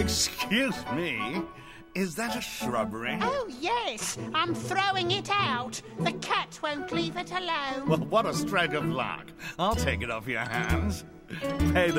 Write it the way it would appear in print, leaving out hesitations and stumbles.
Excuse me, is that a shrubbery? Oh, yes. I'm throwing it out. The cat won't leave it alone. Well, what a stroke of luck. I'll take it off your hands. Pay the